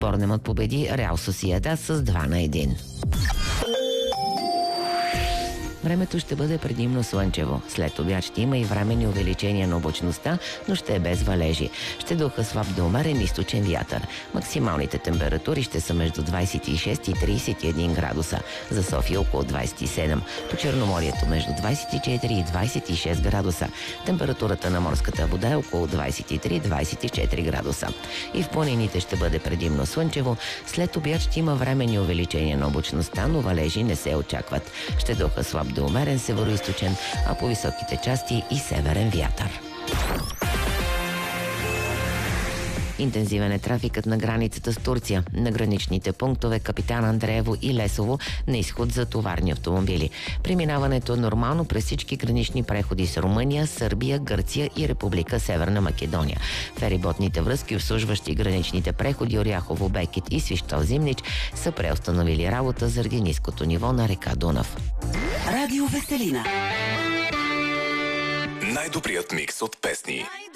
Борнемът победи Реал Сосиедад с 2-1. Времето ще бъде предимно слънчево. След обяд ще има и временни увеличения на облачността, но ще е без валежи. Ще духа слаб до умерен източен вятър. Максималните температури ще са между 26 и 31 градуса. За София около 27. По Черноморието между 24 и 26 градуса. Температурата на морската вода е около 23-24 градуса. И в планините ще бъде предимно слънчево. След обяд ще има временни увеличения на облачността, но валежи не се очакват. Ще духа слаб до умерен североизточен, а по високите части и северен вятър. Интензивен е трафикът на границата с Турция. На граничните пунктове Капитан Андреево и Лесово на изход за товарни автомобили. Преминаването е нормално през всички гранични преходи с Румъния, Сърбия, Гърция и Република Северна Македония. Фериботните връзки, обслужващи граничните преходи Оряхово, Бекет и Свищов Зимнич, са преустановили работа заради ниското ниво на река Дунав. Радио Веселина. Най-добрият микс от песни.